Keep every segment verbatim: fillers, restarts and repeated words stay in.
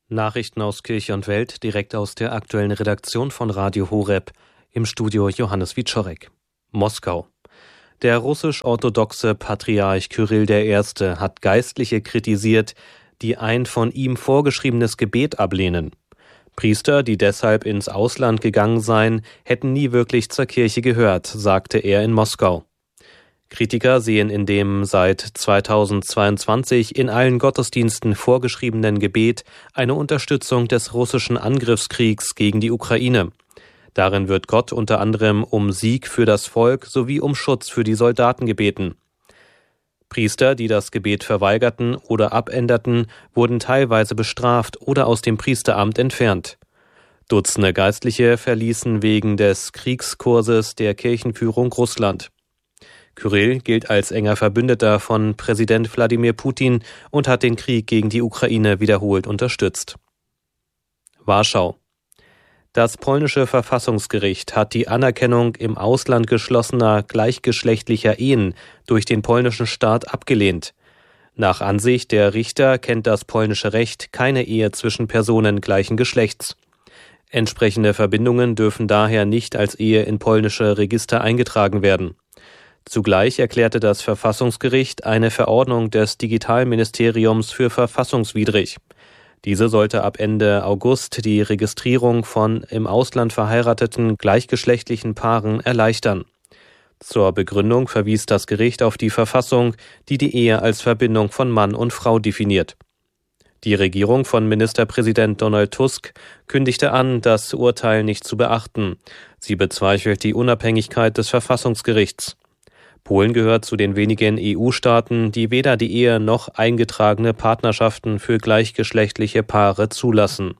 Nachrichten aus Kirche und Welt direkt aus der aktuellen Redaktion von Radio Horeb. Im Studio Johannes Wieczorek. Moskau. Der russisch-orthodoxe Patriarch Kyrill der Erste hat Geistliche kritisiert, die ein von ihm vorgeschriebenes Gebet ablehnen. Priester, die deshalb ins Ausland gegangen seien, hätten nie wirklich zur Kirche gehört, sagte er in Moskau. Kritiker sehen in dem seit zweitausendzweiundzwanzig in allen Gottesdiensten vorgeschriebenen Gebet eine Unterstützung des russischen Angriffskriegs gegen die Ukraine. Darin wird Gott unter anderem um Sieg für das Volk sowie um Schutz für die Soldaten gebeten. Priester, die das Gebet verweigerten oder abänderten, wurden teilweise bestraft oder aus dem Priesteramt entfernt. Dutzende Geistliche verließen wegen des Kriegskurses der Kirchenführung Russland. Kyrill gilt als enger Verbündeter von Präsident Wladimir Putin und hat den Krieg gegen die Ukraine wiederholt unterstützt. Warschau. Das polnische Verfassungsgericht hat die Anerkennung im Ausland geschlossener gleichgeschlechtlicher Ehen durch den polnischen Staat abgelehnt. Nach Ansicht der Richter kennt das polnische Recht keine Ehe zwischen Personen gleichen Geschlechts. Entsprechende Verbindungen dürfen daher nicht als Ehe in polnische Register eingetragen werden. Zugleich erklärte das Verfassungsgericht eine Verordnung des Digitalministeriums für verfassungswidrig. Diese sollte ab Ende August die Registrierung von im Ausland verheirateten gleichgeschlechtlichen Paaren erleichtern. Zur Begründung verwies das Gericht auf die Verfassung, die die Ehe als Verbindung von Mann und Frau definiert. Die Regierung von Ministerpräsident Donald Tusk kündigte an, das Urteil nicht zu beachten. Sie bezweifelt die Unabhängigkeit des Verfassungsgerichts. Polen gehört zu den wenigen E U-Staaten, die weder die Ehe noch eingetragene Partnerschaften für gleichgeschlechtliche Paare zulassen.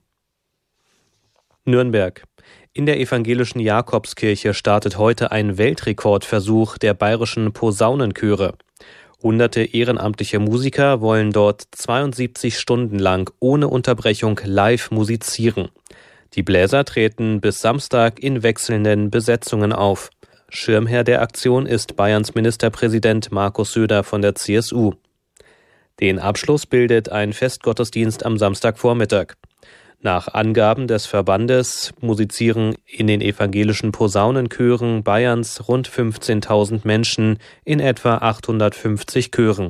Nürnberg. In der evangelischen Jakobskirche startet heute ein Weltrekordversuch der bayerischen Posaunenchöre. Hunderte ehrenamtliche Musiker wollen dort zweiundsiebzig Stunden lang ohne Unterbrechung live musizieren. Die Bläser treten bis Samstag in wechselnden Besetzungen auf. Schirmherr der Aktion ist Bayerns Ministerpräsident Markus Söder von der C S U. Den Abschluss bildet ein Festgottesdienst am Samstagvormittag. Nach Angaben des Verbandes musizieren in den evangelischen Posaunenchören Bayerns rund fünfzehntausend Menschen in etwa achthundertfünfzig Chören.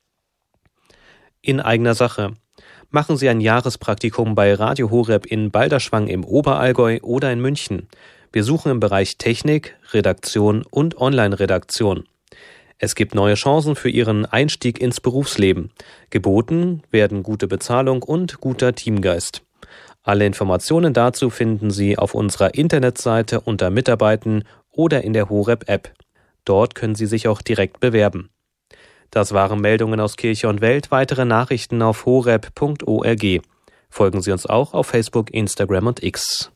In eigener Sache. Machen Sie ein Jahrespraktikum bei Radio Horeb in Balderschwang im Oberallgäu oder in München. Wir suchen im Bereich Technik, Redaktion und Online-Redaktion. Es gibt neue Chancen für Ihren Einstieg ins Berufsleben. Geboten werden gute Bezahlung und guter Teamgeist. Alle Informationen dazu finden Sie auf unserer Internetseite unter Mitarbeiten oder in der Horeb-App. Dort können Sie sich auch direkt bewerben. Das waren Meldungen aus Kirche und Welt. Weitere Nachrichten auf horeb punkt org. Folgen Sie uns auch auf Facebook, Instagram und X.